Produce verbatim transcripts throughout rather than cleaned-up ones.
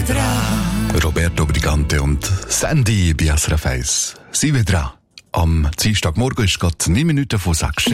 dran. Roberto Brigante und Sandy bei S R F eins. Sie wieder dran. Am Dienstagmorgen ist gerade neun Minuten vor sechs.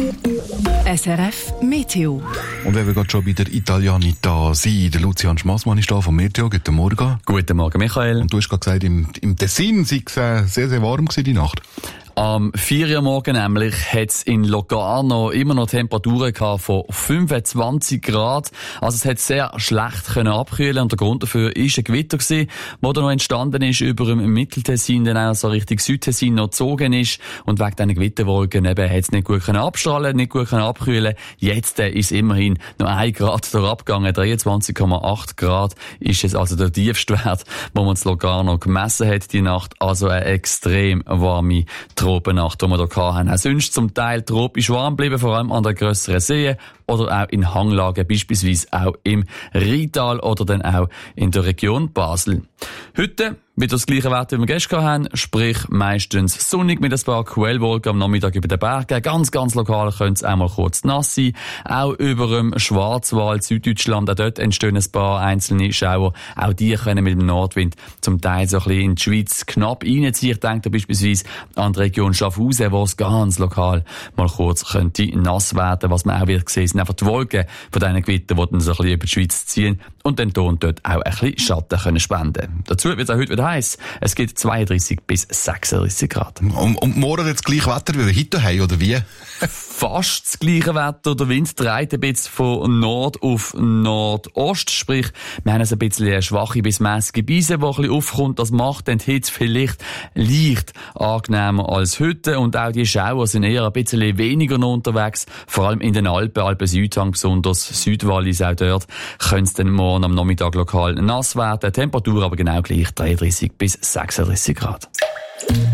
S R F Meteo. Und wenn wir gerade schon bei der Italianita sind, der Lucian Schmassmann ist da vom Meteo. Guten Morgen. Guten Morgen, Michael. Und du hast gerade gesagt, im, im Tessin sei es äh, sehr, sehr warm gewesen, die Nacht. Am vier Uhr morgen nämlich hat es in Locarno immer noch Temperaturen gehabt von fünfundzwanzig Grad. Also es hat sehr schlecht können abkühlen und der Grund dafür ist ein Gewitter gewesen, das da noch entstanden ist über dem Mitteltessin, dann auch so Richtung Südtessin noch gezogen ist. Und wegen diesen Gewitterwolken eben hat es nicht gut können abstrahlen, nicht gut können abkühlen. Jetzt äh, ist immerhin noch ein Grad da abgegangen. dreiundzwanzig Komma acht Grad ist es also der tiefste Wert, wo man in Locarno gemessen hat die Nacht. Also eine extrem warme Tropennacht, die wir hier hatten. Auch sonst zum Teil tropisch warm bleiben, vor allem an der grösseren Seen oder auch in Hanglagen, beispielsweise auch im Rheintal oder dann auch in der Region Basel. Heute wieder das gleiche Wetter, wie wir gestern hatten, sprich meistens sonnig mit ein paar Quellwolken am Nachmittag über den Bergen. Ganz, ganz lokal könnte es auch mal kurz nass sein. Auch über dem Schwarzwald, Süddeutschland, auch dort entstehen ein paar einzelne Schauer. Auch die können mit dem Nordwind zum Teil so ein bisschen in die Schweiz knapp reinziehen. Ich denke da beispielsweise an die Region Schaffhausen, wo es ganz lokal mal kurz könnte nass werden. Was man auch wird sehen, sind einfach die Wolken von diesen Gewittern, die dann so ein bisschen über die Schweiz ziehen und dann dort auch ein bisschen Schatten können spenden. Dazu wird es auch heute wieder heiß. Es gibt zweiunddreißig bis sechsunddreißig Grad. Und, und morgen jetzt das gleiche Wetter wie wir heute haben, oder wie? Fast das gleiche Wetter. Der Wind dreht ein bisschen von Nord auf Nordost. Sprich, wir haben also ein bisschen eine schwache bis mässige Brise, die ein bisschen aufkommt. Das macht dann die Hitze vielleicht leicht angenehmer als heute. Und auch die Schauer sind eher ein bisschen weniger noch unterwegs. Vor allem in den Alpen, Alpen-Südhang, besonders Südwallis, auch dort können es dann morgen am Nachmittag lokal nass werden. Temperatur aber genau gleich, dreiunddreißig bis sechsunddreißig Grad.